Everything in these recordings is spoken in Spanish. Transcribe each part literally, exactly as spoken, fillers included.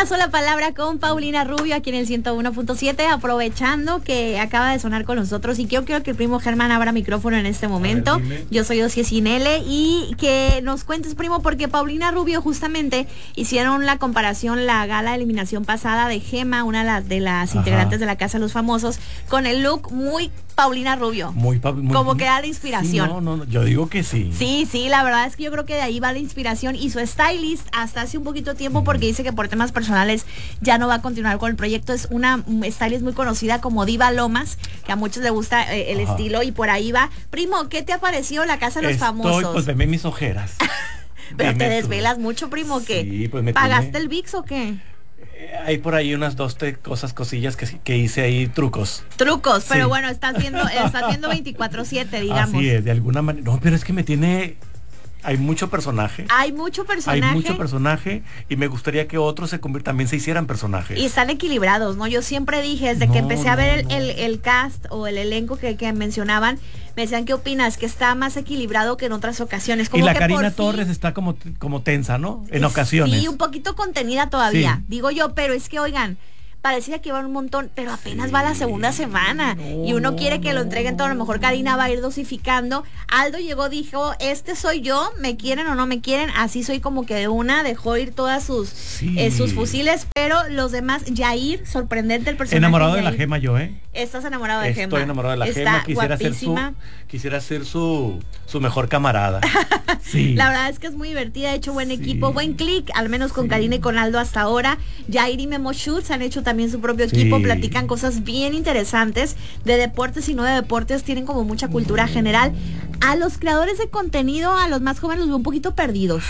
Una sola palabra con Paulina Rubio aquí en el ciento uno punto siete, aprovechando que acaba de sonar con nosotros y que yo quiero que el primo Germán abra micrófono en este momento. Ver, yo soy Ocie Sinele y que nos cuentes, primo, porque Paulina Rubio justamente hicieron la comparación, la gala de eliminación pasada de Gema, una de las, de las Ajá. integrantes de la Casa de los Famosos, con el look muy Paulina Rubio. Muy, muy como que da la inspiración. Sí, no, no, no, yo digo que sí. Sí, sí, la verdad es que yo creo que de ahí va la inspiración y su stylist hasta hace un poquito tiempo, uh-huh. porque dice que por temas personales ya no va a continuar con el proyecto. Es una stylist muy conocida como Diva Lomas, que a muchos les gusta eh, el Ajá. estilo y por ahí va. Primo, ¿qué te ha parecido la Casa de los Estoy, Famosos? Pues veme mis ojeras. Pero te desvelas tú. mucho, primo, ¿qué? Sí, pues me ¿Pagaste tiene... el V I X o qué? Hay por ahí unas dos te, cosas, cosillas que, que hice ahí, trucos. Trucos, pero sí. bueno, estás viendo, estás viendo veinticuatro siete, digamos. Así es, de alguna manera. No, pero es que me tiene... Hay mucho personaje. Hay mucho personaje. Hay mucho personaje y me gustaría que otros se convier- también se hicieran personajes. Y están equilibrados, ¿no? Yo siempre dije, desde no, que empecé no, a ver no. el, el, el cast o el elenco que, que mencionaban, me decían, ¿qué opinas? Que está más equilibrado que en otras ocasiones. Como y la que Karina fin, Torres está como, como tensa, ¿no? En ocasiones. Sí, un poquito contenida todavía, sí. digo yo, pero es que, oigan, parecía que iba un montón, pero apenas sí. va la segunda semana no, y uno quiere que lo entreguen todo. A lo mejor Karina va a ir dosificando. Aldo llegó, dijo, este soy yo, me quieren o no me quieren, así soy, como que de una, dejó ir todas sus sí. eh, sus fusiles, pero los demás, Yair, sorprendente el personaje. Enamorado de, de la Gema yo, ¿eh? Estás enamorado de Estoy Gema. Estoy enamorado de la Está Gema, quisiera guapísima. ser su quisiera ser su su mejor camarada. Sí. La verdad es que es muy divertida, ha hecho buen sí. equipo, buen click, al menos con sí. Karina y con Aldo hasta ahora. Yair y Memo Schultz han hecho también su propio sí. equipo, platican cosas bien interesantes de deportes y no de deportes, tienen como mucha cultura general. A los creadores de contenido, a los más jóvenes, los veo un poquito perdidos.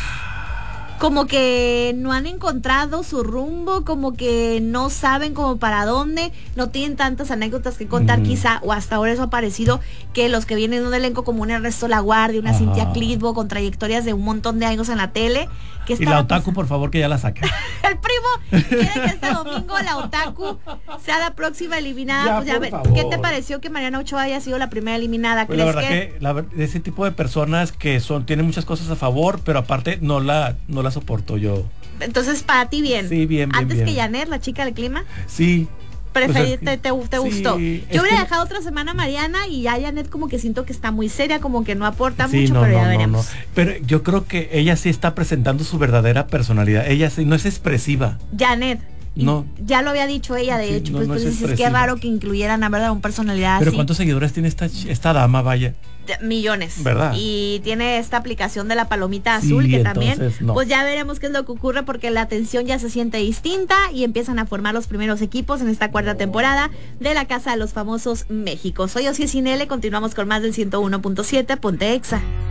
Como que no han encontrado su rumbo, como que no saben como para dónde, no tienen tantas anécdotas que contar mm. quizá, o hasta ahora eso ha parecido que los que vienen de un elenco como un Ernesto Laguardia, una Ajá. Cintia Clitbo, con trayectorias de un montón de años en la tele. Que y la Otaku, pues, por favor, que ya la saque. El primo quiere que este domingo la Otaku sea la próxima eliminada. Ya, pues ya, por favor. ¿Qué te pareció que Mariana Ochoa haya sido la primera eliminada? Pues la verdad que, que la, ese tipo de personas que son tienen muchas cosas a favor, pero aparte no la no la soporto yo. Entonces, para ti bien. Sí, bien, bien. Antes bien. que Janet, la chica del clima. Sí. Preferí, te, te, te gustó. Sí, yo hubiera que... dejado otra semana a Mariana y ya Janet como que siento que está muy seria, como que no aporta sí, mucho, no, pero no, ya no, veremos. No. Pero yo creo que ella sí está presentando su verdadera personalidad. Ella sí no es expresiva. Janet. No. Ya lo había dicho ella, de sí, hecho, no, pues, no pues es dices, qué raro que incluyeran a verdad una personalidad pero así. ¿cuántos seguidores tiene esta, esta dama, vaya? Millones. ¿Verdad? Y tiene esta aplicación de la palomita sí, azul que entonces, también, no. pues ya veremos qué es lo que ocurre porque la atención ya se siente distinta y empiezan a formar los primeros equipos en esta cuarta temporada de la Casa de los Famosos México. Soy Ocie Sinele, continuamos con más del ciento uno punto siete, Ponte Exa.